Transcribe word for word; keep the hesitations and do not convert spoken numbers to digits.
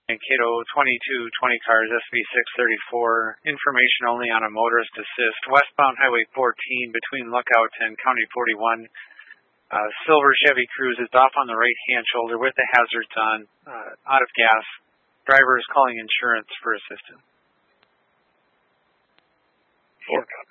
Mankato twenty-two twenty cars, S B six thirty-four. Information only on a motorist assist. Westbound Highway fourteen between Lookout and County forty-one. Uh, silver Chevy Cruze is off on the right-hand shoulder with the hazards on, uh, out of gas. Driver is calling insurance for assistance. Four.